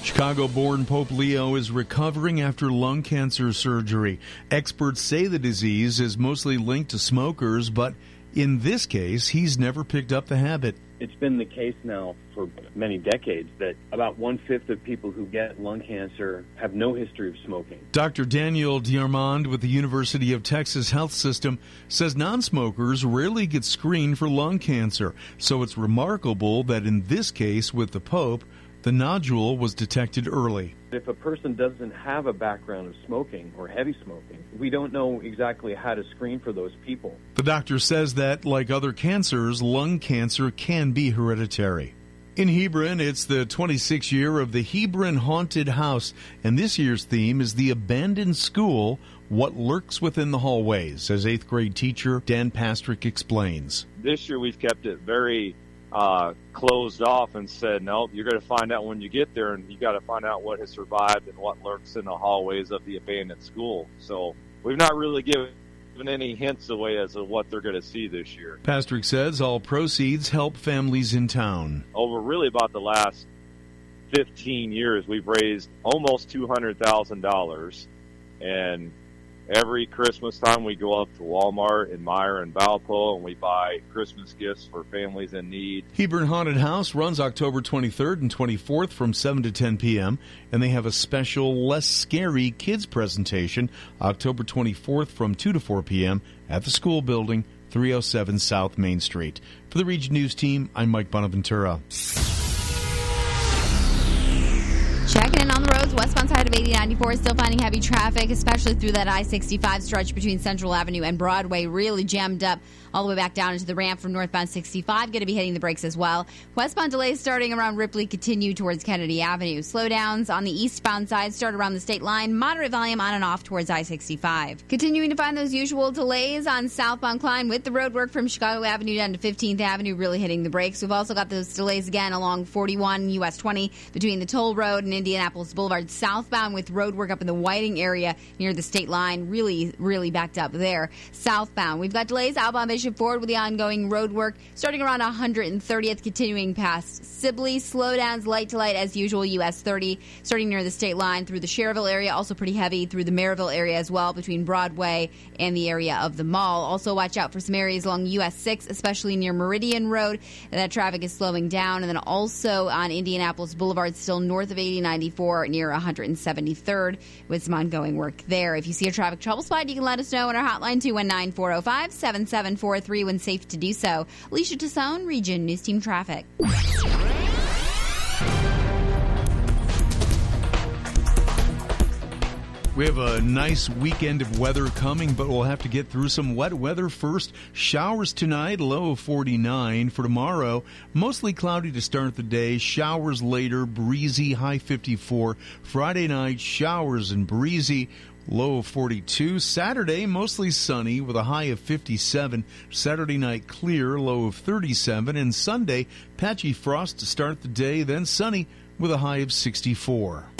Chicago-born Pope Leo is recovering after lung cancer surgery. Experts say the disease is mostly linked to smokers, but in this case, he's never picked up the habit. It's been the case now for many decades that about 1/5 of people who get lung cancer have no history of smoking. Dr. Daniel Diarmond with the University of Texas Health System says non-smokers rarely get screened for lung cancer, so it's remarkable that in this case with the Pope, the nodule was detected early. If a person doesn't have a background of smoking or heavy smoking, we don't know exactly how to screen for those people. The doctor says that, like other cancers, lung cancer can be hereditary. In Hebron, it's the 26th year of the Hebron Haunted House, and this year's theme is the abandoned school, what lurks within the hallways, as 8th grade teacher Dan Pastrick explains. This year we've kept it very closed off and said, no, you're going to find out when you get there, and you got to find out what has survived and what lurks in the hallways of the abandoned school. So we've not really given any hints away as to what they're going to see this year. Pastrick says all proceeds help families in town. Over really about the last 15 years, we've raised almost $200,000, and every Christmas time we go up to Walmart and Meijer and Valpo and we buy Christmas gifts for families in need. Hebron Haunted House runs October 23rd and 24th from 7 to 10 p.m. and they have a special Less Scary Kids presentation October 24th from 2 to 4 p.m. at the school building, 307 South Main Street. For the Region News team, I'm Mike Bonaventura. Checking in on the roads, westbound side of 8094 still finding heavy traffic, especially through that I-65 stretch between Central Avenue and Broadway, really jammed up all the way back down into the ramp from northbound 65. Going to be hitting the brakes as well. Westbound delays starting around Ripley continue towards Kennedy Avenue. Slowdowns on the eastbound side start around the state line. Moderate volume on and off towards I-65. Continuing to find those usual delays on southbound Klein with the road work from Chicago Avenue down to 15th Avenue, really hitting the brakes. We've also got those delays again along 41 US 20 between the Toll Road and Indianapolis Boulevard southbound with road work up in the Whiting area near the state line. Really backed up there. Southbound, we've got delays outbound Bishop Ford with the ongoing road work starting around 130th, continuing past Sibley. Slowdowns light to light as usual, US 30 starting near the state line through the Cherville area, also pretty heavy through the Maryville area as well between Broadway and the area of the mall. Also watch out for some areas along US 6, especially near Meridian Road. That traffic is slowing down. And then also on Indianapolis Boulevard, still north of 8094 near 173rd with some ongoing work there. If you see a traffic trouble spot, you can let us know on our hotline 219-405-7743 when safe to do so. Alicia Tassone, Region News Team Traffic. We have a nice weekend of weather coming, but we'll have to get through some wet weather first. Showers tonight, low of 49. For tomorrow, mostly cloudy to start the day. Showers later, breezy, high 54. Friday night, showers and breezy, low of 42. Saturday, mostly sunny with a high of 57. Saturday night, clear, low of 37. And Sunday, patchy frost to start the day, then sunny with a high of 64.